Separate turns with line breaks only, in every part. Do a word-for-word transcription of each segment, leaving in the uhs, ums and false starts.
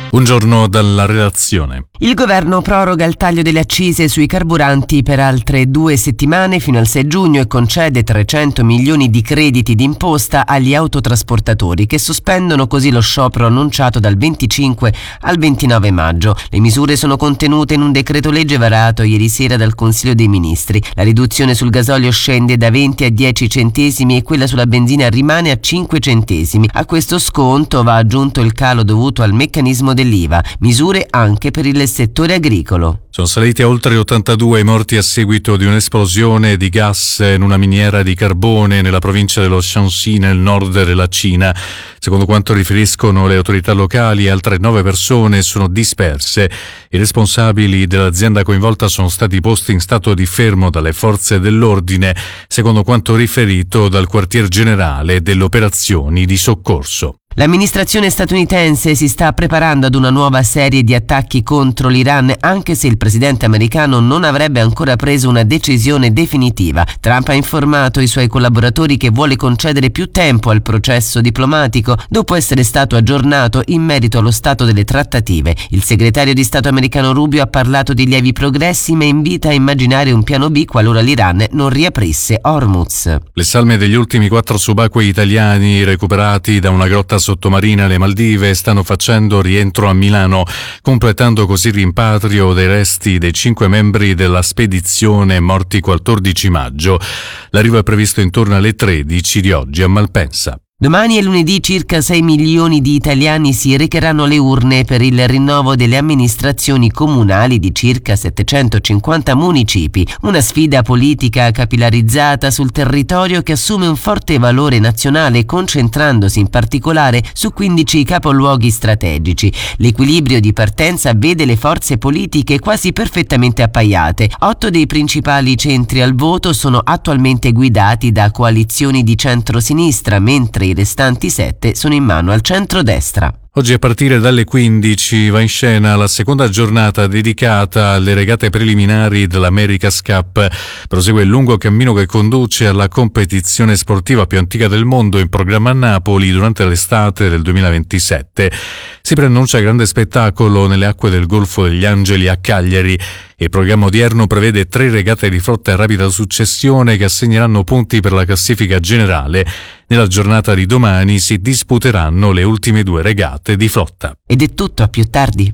Un giorno dalla redazione.
Il governo proroga il taglio delle accise sui carburanti per altre due settimane fino al sei giugno e concede trecento milioni di crediti d'imposta agli autotrasportatori che sospendono così lo sciopero annunciato dal venticinque al ventinove maggio. Le misure sono contenute in un decreto legge varato ieri sera dal Consiglio dei Ministri. La riduzione sul gasolio scende da venti a dieci centesimi e quella sulla benzina rimane a cinque centesimi. A questo sconto va aggiunto il calo dovuto al meccanismo dell'I V A, misure anche per il settore agricolo.
Sono saliti a oltre ottantadue i morti a seguito di un'esplosione di gas in una miniera di carbone nella provincia dello Shanxi nel nord della Cina. Secondo quanto riferiscono le autorità locali, altre nove persone sono disperse. I responsabili dell'azienda coinvolta sono stati posti in stato di fermo dalle forze dell'ordine, secondo quanto riferito dal quartier generale delle operazioni di soccorso.
L'amministrazione statunitense si sta preparando ad una nuova serie di attacchi contro l'Iran, anche se il presidente americano non avrebbe ancora preso una decisione definitiva. Trump ha informato i suoi collaboratori che vuole concedere più tempo al processo diplomatico dopo essere stato aggiornato in merito allo stato delle trattative. Il segretario di Stato americano Rubio ha parlato di lievi progressi, ma invita a immaginare un piano B qualora l'Iran non riaprisse Hormuz.
Le salme degli ultimi quattro subacquei italiani recuperati da una grotta sottomarina alle Maldive stanno facendo rientro a Milano, completando così il rimpatrio dei resti dei cinque membri della spedizione morti quattordici maggio. L'arrivo è previsto intorno alle tredici di oggi a Malpensa.
Domani e lunedì circa sei milioni di italiani si recheranno alle urne per il rinnovo delle amministrazioni comunali di circa settecentocinquanta municipi, una sfida politica capillarizzata sul territorio che assume un forte valore nazionale, concentrandosi in particolare su quindici capoluoghi strategici. L'equilibrio di partenza vede le forze politiche quasi perfettamente appaiate. Otto dei principali centri al voto sono attualmente guidati da coalizioni di centrosinistra, mentre i restanti sette sono in mano al centrodestra.
Oggi a partire dalle quindici va in scena la seconda giornata dedicata alle regate preliminari dell'America's Cup. Prosegue il lungo cammino che conduce alla competizione sportiva più antica del mondo, in programma a Napoli durante l'estate del duemilaventisette. Si preannuncia grande spettacolo nelle acque del Golfo degli Angeli a Cagliari. Il programma odierno prevede tre regate di flotta a rapida successione che assegneranno punti per la classifica generale. Nella giornata di domani si disputeranno le ultime due regate di flotta.
Ed è tutto, a più tardi.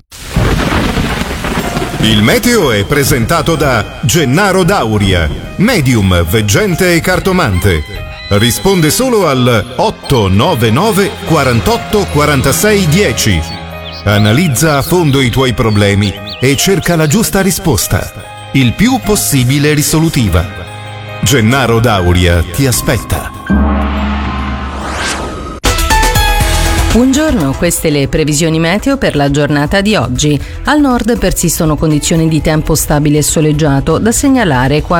Il meteo è presentato da Gennaro Dauria, medium, veggente e cartomante. Risponde solo al otto nove nove quarantotto quarantasei dieci. Analizza a fondo i tuoi problemi e cerca la giusta risposta, il più possibile risolutiva. Gennaro Dauria ti aspetta.
Buongiorno, queste le previsioni meteo per la giornata di oggi. Al nord persistono condizioni di tempo stabile e soleggiato, da segnalare